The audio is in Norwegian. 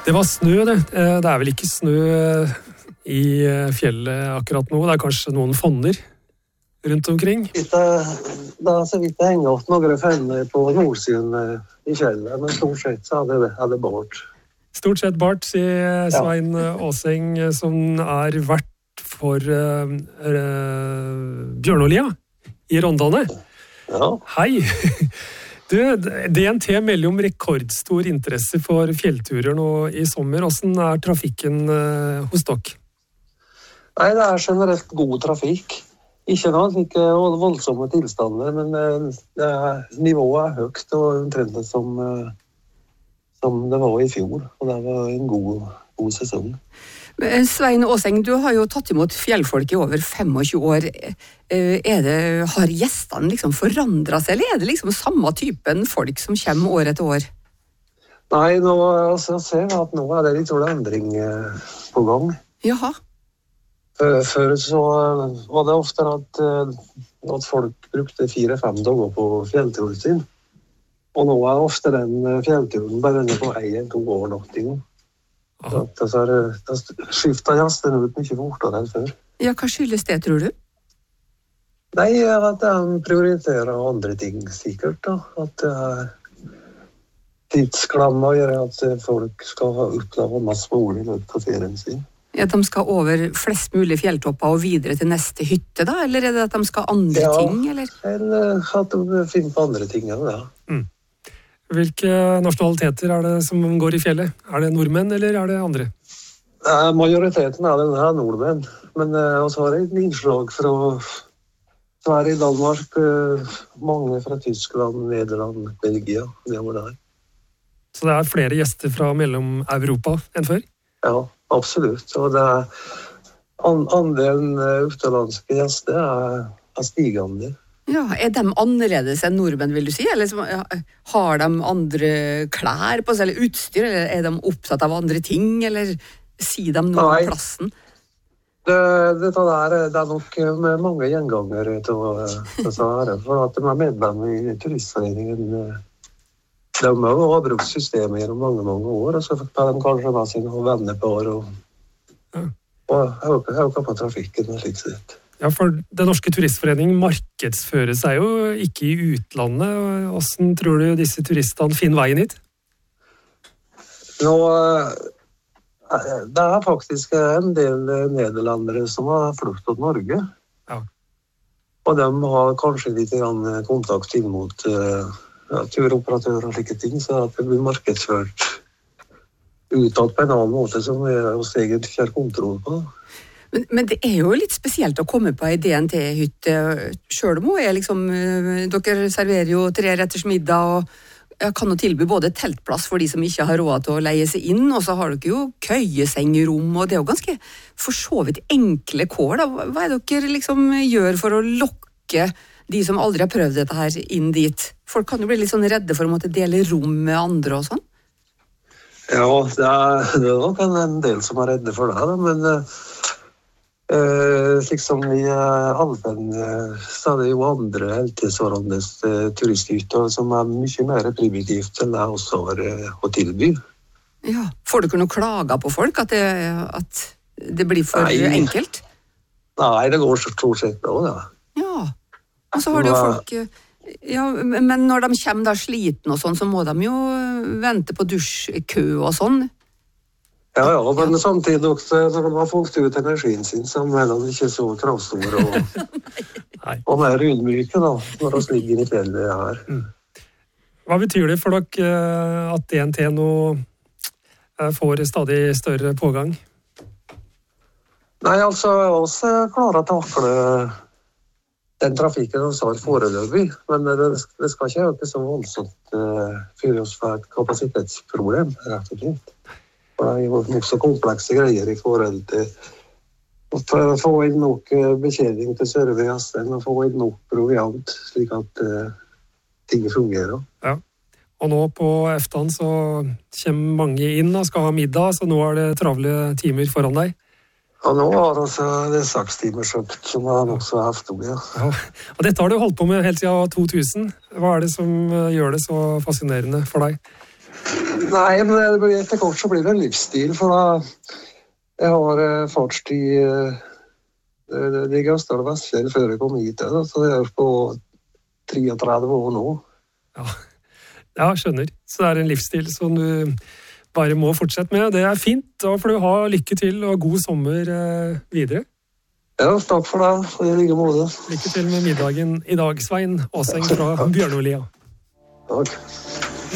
Det var snø, det. Det vel ikke snø i fjellet akkurat nå. Det kanskje noen fonner rundt omkring. Det så vidt jeg henger opp noen fenner på nordsiden i fjellet, men stort sett så er det bart. Stort sett bart, sier Svein Åseng, som vert for Bjørnolia i Rondane. Ja. Hei! Du, DNT melder om rekordstor interesse for fjellturer nå i sommer. Hvordan trafikken hos dere? Nei, det generelt god trafikk. Ikke noe ikke voldsomme tilstander, men nivået høyt og omtrent som det var i fjor. Og det var en god sesong. Svein Åseng, du har jo tatt imot fjellfolk i over 25 år. Har gjestene liksom forandret seg, eller det liksom samme typen folk som kommer år etter år? Nei, nå ser jeg at nå det litt endring på gang. Jaha. Før så var det ofte at folk brukte 4-5 dager på fjellturen sin. Og nå ofte den fjellturen bare på 1-2 overnatting. Da skiftet gjestene ut mye fortere enn før. Ja, hva skyldes det, tror du? Nei, at de prioriterer andre ting, sikkert. Da. At tidsklamma gjør at folk skal oppleve mest mulig i løpet av ferien sin. Ja, de skal over flest mulig fjelltopper og videre til neste hytte, da? Eller det at de skal andre ting? Eller at de finner på andre ting, ja. Hvilke nasjonaliteter det som går i fjellet? Det nordmenn, eller det andre? Majoriteten det nordmenn. Men også har jeg et innslag fra Sverige, Danmark, mange fra Tyskland, Nederland, Belgia. Det var der. Så det flere gjester fra Mellom-Europa enn før? Ja, absolutt. Og andelen utenlandske gjester stigende. Ja, de annerledes enn nordmenn, vil du si? Eller har de andre klær på seg, eller utstyr, eller de opptatt av andre ting, eller sier de noe om plassen? Dette det nok med mange gjengangere til for at de medlem i turistforeningen. De har brukt systemet gjennom mange år, og så tar de kanskje med seg noen vennepar og øker på trafikken og slik sett. Ja, for Den norske turistforeningen markedsfører seg jo ikke i utlandet. Hvordan tror du disse turistene finner veien hit? Nå, det faktisk en del nederlandere som har flyttet til Norge. Ja. Og de har kanskje litt kontakt inn mot turoperatører og slike ting, så at det blir markedsført utad på en annen måte som vi hos egentlig ikke har kontroll på. Men det jo litt spesielt å komme på en DNT-hytte selv om liksom, dere serverer jo 3 retters middag og kan jo tilby både teltplass for de som ikke har råd til å leie seg inn, og så har dere jo køyesengerom, og det jo ganske for så vidt enkle kår. Da. Hva dere liksom gjør for å lokke de som aldri har prøvd dette her inn dit? Folk kan jo bli litt sånn redde for å måtte dele rom med andre og sånn. Ja, det nok en del som er redde for det, da, men slik som i Alpen så det jo andre heltilsvarende turisthytter som mye mer primitivt enn det også har å tilby. Ja, får du ikke noe klager på folk at det blir for enkelt? Nei, det går stort sett bra, da. Ja, og så har du jo folk... Ja, men når de kommer da sliten og sånn, så må de jo vente på dusjkø og sånn. Ja, men samtidig også, når de har fått ut energien sin, så er de ikke så kravstore og mer ydmyke da, når de ligger i fjellet her. Hva betyr det for dere at DNT nå får stadig større pågang? Nei, altså, oss klarer å takle den trafikken vi har foreløpig, men det skal ikke øke så voldsomt for oss for et kapasitetsproblem, rett og slett. Det jo også komplekse greier i forhold til å få inn nok betjening til servergjestene og få inn nok proviant, slik at ting fungerer. Ja, og nå på eftan så kommer mange inn og skal ha middag, så nå det travle timer foran deg. Ja, nå har det 6 timers økt som har også haft om, ja. Og dette har du holdt på med helt siden 2000. Hva det som gjør det så fascinerende for deg? Nei, men etter kort så blir det en livsstil, for da jeg har fartstid det gikk Østerdal og Vestfjell før jeg kom hit, da, så jeg er på 33 år nå. Ja, skjønner. Så det er en livsstil som du bare må fortsette med. Det er fint. Da får du ha lykke til og god sommer videre. Ja, takk for det. I like måte. Lykke til med middagen i dag, Svein Åseng fra Bjørnolia. Takk.